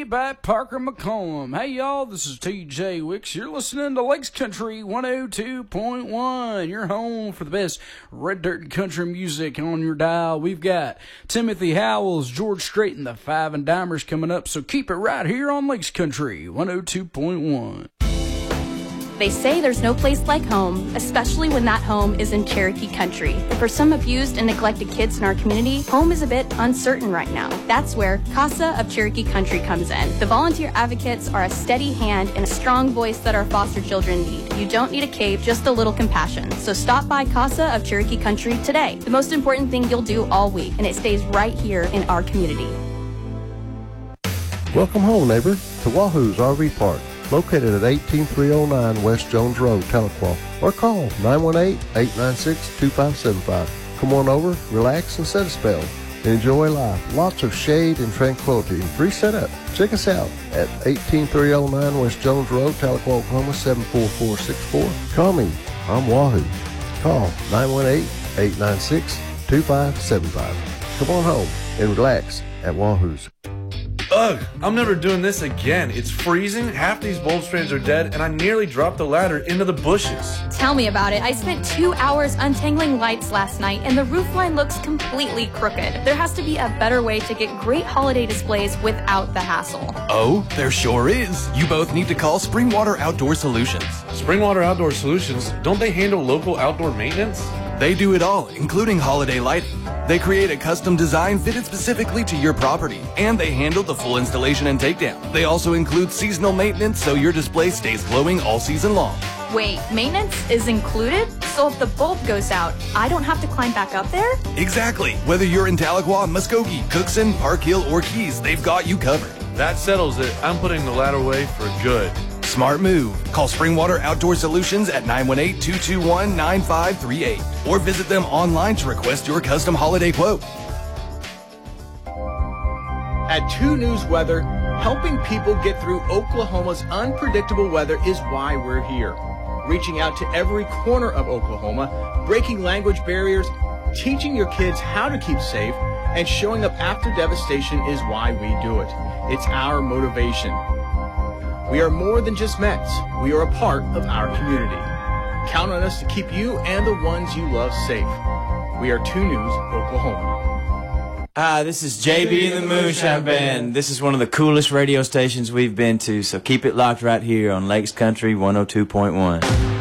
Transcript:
by Parker McCollum. Hey y'all, this is TJ Wicks. You're listening to Lakes Country 102.1. You're home for the best red dirt and country music on your dial. We've got Timothy Howells, George Strait, and the Five and Dimers coming up, so keep it right here on Lakes Country 102.1. They say there's no place like home, especially when that home is in Cherokee country. But for some abused and neglected kids in our community, home is a bit uncertain right now. That's where CASA of Cherokee Country comes in. The volunteer advocates are a steady hand and a strong voice that our foster children need. You don't need a cape, just a little compassion. So stop by CASA of Cherokee Country today. The most important thing you'll do all week, and it stays right here in our community. Welcome home, neighbor, to Wahoo's RV Park, located at 18309 West Jones Road, Tahlequah, or call 918-896-2575. Come on over, relax, and set a spell. Enjoy life. Lots of shade and tranquility. Free setup. Check us out at 18309 West Jones Road, Tahlequah, Oklahoma, 74464. Call me. I'm Wahoo. Call 918-896-2575. Come on home and relax at Wahoo's. Ugh, I'm never doing this again. It's freezing, half these bulb strands are dead, and I nearly dropped the ladder into the bushes. Tell me about it. I spent 2 hours untangling lights last night, and the roof line looks completely crooked. There has to be a better way to get great holiday displays without the hassle. Oh, there sure is. You both need to call Springwater Outdoor Solutions. Springwater Outdoor Solutions, don't they handle local outdoor maintenance? They do it all, including holiday lighting. They create a custom design fitted specifically to your property, and they handle the full installation and takedown. They also include seasonal maintenance so your display stays glowing all season long. Wait, maintenance is included? So if the bulb goes out, I don't have to climb back up there? Exactly. Whether you're in Tahlequah, Muskogee, Cookson, Park Hill, or Keys, they've got you covered. That settles it. I'm putting the ladder away for good. Smart move. Call Springwater Outdoor Solutions at 918-221-9538 or visit them online to request your custom holiday quote. At 2 News Weather, helping people get through Oklahoma's unpredictable weather is why we're here. Reaching out to every corner of Oklahoma, breaking language barriers, teaching your kids how to keep safe, and showing up after devastation is why we do it. It's our motivation. We are more than just Mets. We are a part of our community. Count on us to keep you and the ones you love safe. We are 2 News Oklahoma. Hi, this is JB and the Moonshine Band. This is one of the coolest radio stations we've been to, so keep it locked right here on Lakes Country 102.1.